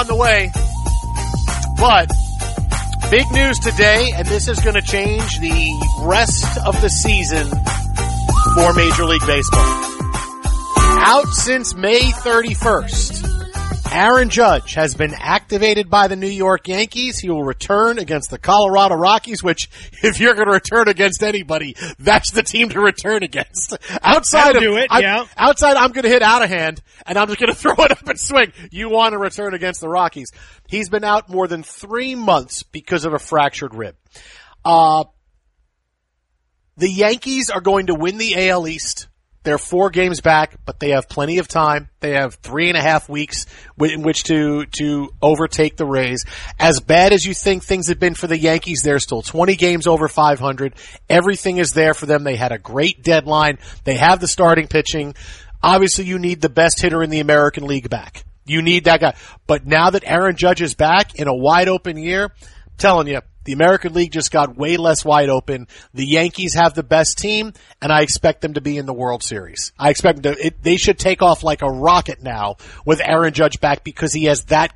on the way. But big news today, and this is going to change the rest of the season for Major League Baseball. Out since May 31st, Aaron Judge has been activated by the New York Yankees. He will return against the Colorado Rockies, which, if you're going to return against anybody, that's the team to return against. Outside, I'm going to hit out of hand, and I'm just going to throw it up and swing. You want to return against the Rockies. He's been out more than 3 months because of a fractured rib. The Yankees are going to win the AL East. They're 4 games back, but they have plenty of time. They have 3.5 weeks in which to overtake the Rays. As bad as you think things have been for the Yankees, they're still 20 games over 500. Everything is there for them. They had a great deadline. They have the starting pitching. Obviously, you need the best hitter in the American League back. You need that guy. But now that Aaron Judge is back in a wide open year, I'm telling you, the American League just got way less wide open. The Yankees have the best team, and I expect them to be in the World Series. I expect them they should take off like a rocket now with Aaron Judge back because he has that